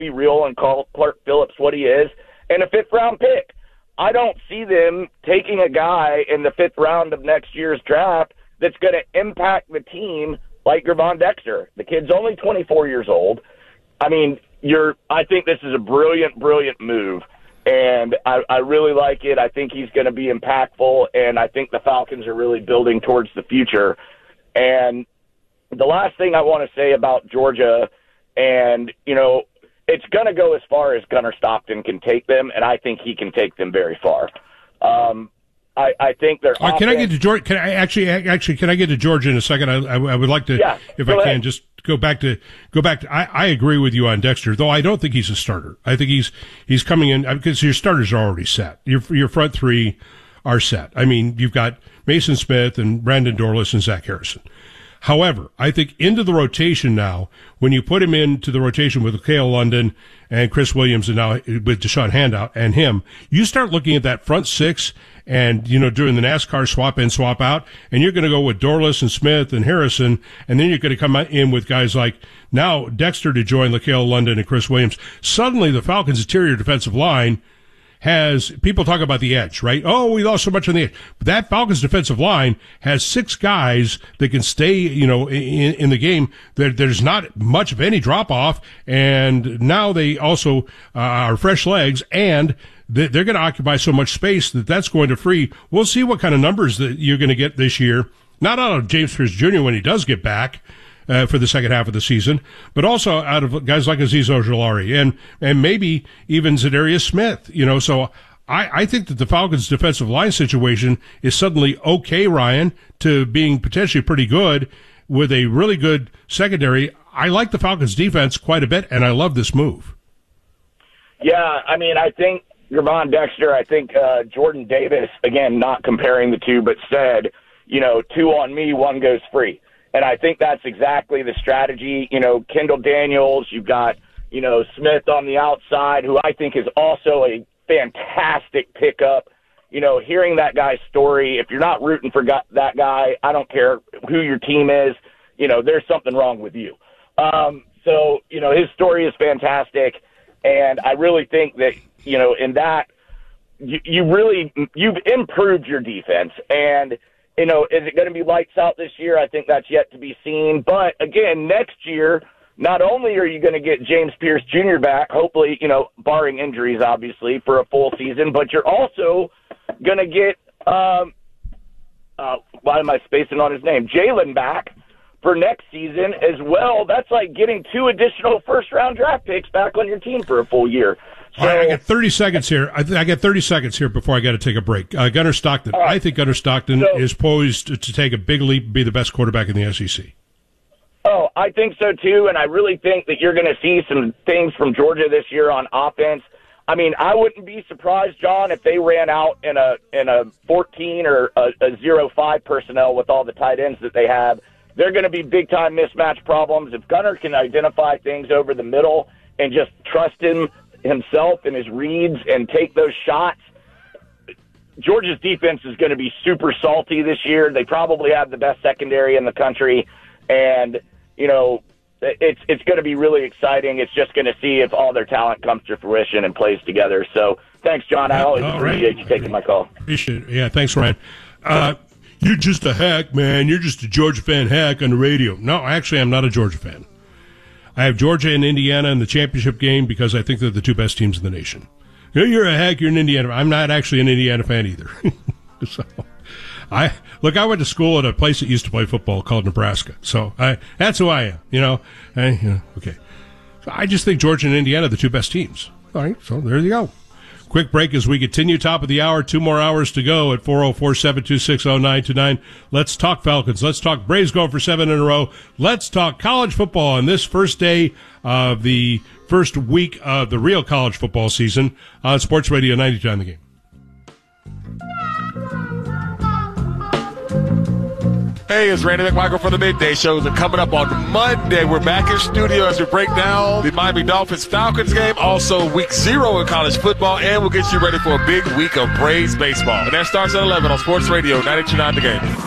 be real and call Clark Phillips what he is, and a fifth-round pick. I don't see them taking a guy in the fifth round of next year's draft that's going to impact the team like Gervon Dexter. The kid's only 24 years old. I mean, I think this is a brilliant, brilliant move, and I really like it. I think he's going to be impactful, and I think the Falcons are really building towards the future. And the last thing I want to say about Georgia, and, you know, it's going to go as far as Gunnar Stockton can take them, and I think he can take them very far. I think they're. Can I get to Georgia? Can I get to Georgia in a second? I would like to, if I can, just go back to. I agree with you on Dexter, though I don't think he's a starter. I think he's coming in because your starters are already set. Your front three are set. I mean, you've got Mason Smith and Brandon Dorlus and Zach Harrison. However, I think into the rotation now, when you put him into the rotation with Cale London and Chris Williams and now with Deshaun Handout and him, you start looking at that front six and, you know, doing the NASCAR swap in, swap out, and you're going to go with Dorlus and Smith and Harrison, and then you're going to come in with guys like now Dexter to join LaCale London and Chris Williams. Suddenly the Falcons' interior defensive line has, people talk about the edge, right? Oh, we lost so much on the edge. But that Falcons defensive line has 6 guys that can stay, you know, in the game. There's not much of any drop off. And now they also are fresh legs, and they're going to occupy so much space that's going to free. We'll see what kind of numbers that you're going to get this year. Not out of James Pierce Jr. when he does get back. For the second half of the season, but also out of guys like Azeez Ojulari and maybe even Zadarius Smith, you know, so I think that the Falcons defensive line situation is suddenly okay, Ryan, to being potentially pretty good with a really good secondary. I like the Falcons defense quite a bit, and I love this move. Yeah, I mean, I think Gervon Dexter, I think Jordan Davis, again, not comparing the two, but said, you know, 2 on me, 1 goes free. And I think that's exactly the strategy. You know, Kendall Daniels, you've got, you know, Smith on the outside, who I think is also a fantastic pickup. You know, hearing that guy's story, if you're not rooting for that guy, I don't care who your team is, you know, there's something wrong with you. So, you know, his story is fantastic. And I really think that, you know, in that, you've improved your defense. And, you know, is it going to be lights out this year? I think that's yet to be seen. But, again, next year, not only are you going to get James Pierce Jr. back, hopefully, you know, barring injuries, obviously, for a full season, but you're also going to get, why am I spacing on his name, Jalen back for next season as well. That's like getting 2 additional first-round draft picks back on your team for a full year. So, I got 30 seconds here. I got 30 seconds here before I got to take a break. Gunnar Stockton. I think Gunnar Stockton is poised to take a big leap, be the best quarterback in the SEC. Oh, I think so too, and I really think that you're going to see some things from Georgia this year on offense. I mean, I wouldn't be surprised, John, if they ran out in a 14 or a 0-5 personnel with all the tight ends that they have. They're going to be big-time mismatch problems. If Gunnar can identify things over the middle and just trust himself and his reads and take those shots, Georgia's defense is going to be super salty this year. They probably have the best secondary in the country, and, you know, it's going to be really exciting. It's just going to see if all their talent comes to fruition and plays together. So thanks, John. I always appreciate you taking my call. Appreciate it. Yeah, thanks, Ryan. You're just a hack, man. You're just a Georgia fan hack on the radio. No, actually, I'm not a Georgia fan. I have Georgia and Indiana in the championship game because I think they're the 2 best teams in the nation. You're a hack, you're an Indiana. I'm not actually an Indiana fan either. So, I went to school at a place that used to play football called Nebraska. So that's who I am, you know. Okay. So I just think Georgia and Indiana are the 2 best teams. All right, so there you go. Quick break as we continue. Top of the hour, 2 more hours to go at 404-726-0929. Let's talk Falcons. Let's talk Braves going for 7 in a row. Let's talk college football on this first day of the first week of the real college football season on Sports Radio 92 on the Game. Hey, it's Randy McMichael for the Midday Shows. And coming up on Monday, we're back in studio as we break down the Miami Dolphins-Falcons game, also week 0 in college football, and we'll get you ready for a big week of Braves baseball. And that starts at 11 on Sports Radio 92.9 The Game.